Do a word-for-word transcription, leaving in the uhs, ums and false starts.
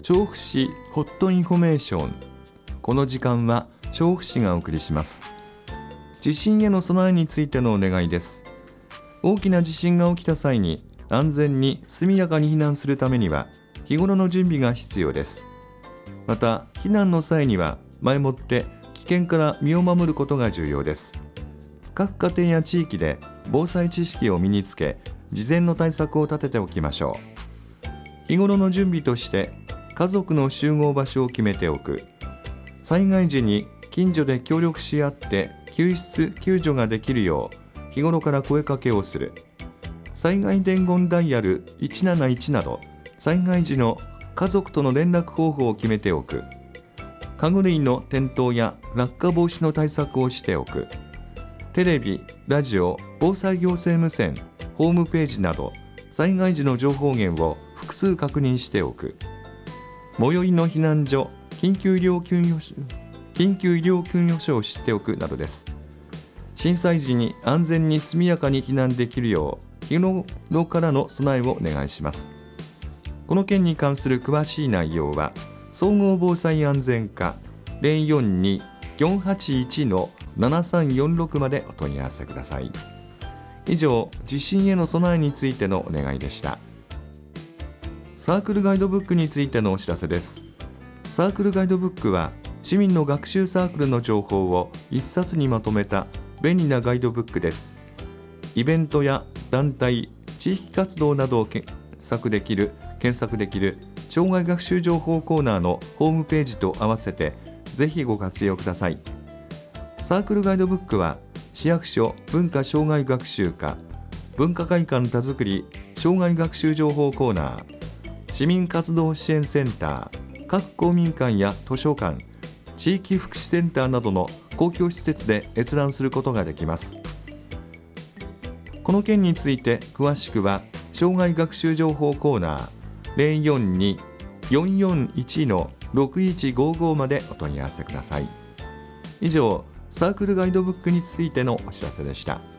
調布市ホットインフォメーション。この時間は調布市がお送りします。地震への備えについてのお願いです。大きな地震が起きた際に安全に速やかに避難するためには日頃の準備が必要です。また避難の際には前もって危険から身を守ることが重要です。各家庭や地域で防災知識を身につけ、事前の対策を立てておきましょう。日頃の準備として家族の集合場所を決めておく。災害時に近所で協力し合って救出・救助ができるよう日頃から声かけをする。災害伝言ダイヤルいちなないちなど災害時の家族との連絡方法を決めておく。家具類の転倒や落下防止の対策をしておく。テレビ、ラジオ、防災行政無線、ホームページなど災害時の情報源を複数確認しておく。最寄りの避難所、緊急医療救助所、緊急医療救助所を知っておくなどです。震災時に安全に速やかに避難できるよう日頃からの備えをお願いします。この件に関する詳しい内容は総合防災安全課 ゼロよんに よんはちいち ななさんよんろく までお問い合わせください。以上、地震への備えについてのお願いでした。サークルガイドブックについてのお知らせです。サークルガイドブックは市民の学習サークルの情報を一冊にまとめた便利なガイドブックです。イベントや団体、地域活動などを検索できる検索できる障害学習情報コーナーのホームページと合わせてぜひご活用ください。サークルガイドブックは市役所文化障害学習課、文化会館田作り障害学習情報コーナー、市民活動支援センター、各公民館や図書館、地域福祉センターなどの公共施設で閲覧することができます。この件について詳しくは障害学習情報コーナー ゼロよんに よんよんいち ろくいちごご までお問い合わせください。以上、サークルガイドブックについてのお知らせでした。